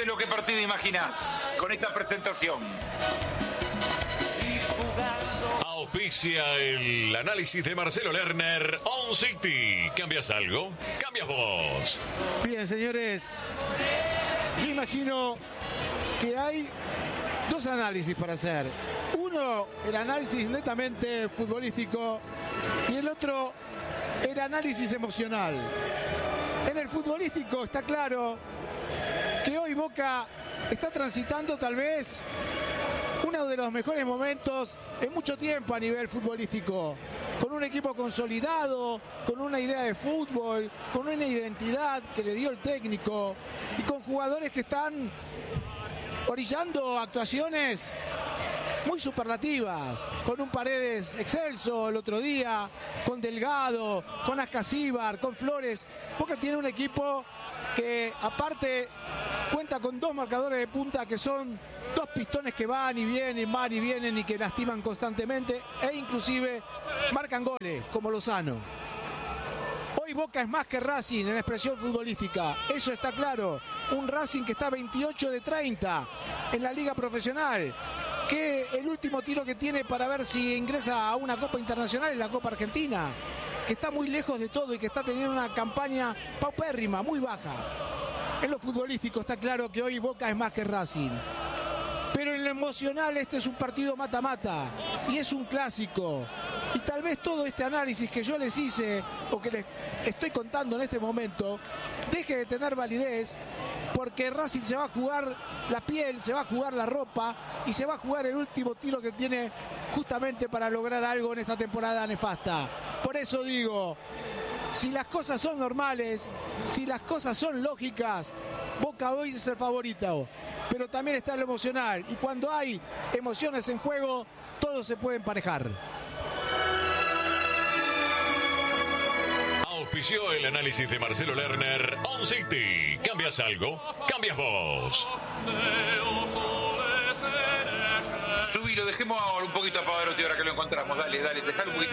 Marcelo, ¿qué partido imaginás con esta presentación? Auspicia el análisis de Marcelo Lerner. On City. ¿Cambias algo? Cambias vos. Bien, señores. Yo imagino que hay dos análisis para hacer. Uno, el análisis netamente futbolístico, y el otro, el análisis emocional. En el futbolístico está claro que hoy Boca está transitando tal vez uno de los mejores momentos en mucho tiempo a nivel futbolístico, con un equipo consolidado, con una idea de fútbol, con una identidad que le dio el técnico y con jugadores que están orillando actuaciones muy superlativas, con un Paredes excelso el otro día, con Delgado, con Ascasíbar, con Flores. Boca tiene un equipo que aparte cuenta con dos marcadores de punta que son dos pistones que van y vienen y que lastiman constantemente e inclusive marcan goles, como Lozano. Hoy Boca es más que Racing en expresión futbolística, eso está claro. Un Racing que está 28 de 30 en la liga profesional, que el último tiro que tiene para ver si ingresa a una Copa Internacional es la Copa Argentina, que está muy lejos de todo y que está teniendo una campaña paupérrima, muy baja. En lo futbolístico está claro que hoy Boca es más que Racing. Pero en lo emocional este es un partido mata-mata y es un clásico. Y tal vez todo este análisis que yo les hice o que les estoy contando en este momento deje de tener validez, porque Racing se va a jugar la piel, se va a jugar la ropa y se va a jugar el último tiro que tiene justamente para lograr algo en esta temporada nefasta. Por eso digo, si las cosas son normales, si las cosas son lógicas, Boca hoy es el favorito, pero también está lo emocional, y cuando hay emociones en juego, todo se puede emparejar. Auspició el análisis de Marcelo Lerner. On City. ¿Cambias algo? Cambias vos. Subilo, dejemos un poquito a Pavarotti ahora que lo encontramos. Dale, dejalo un poquito.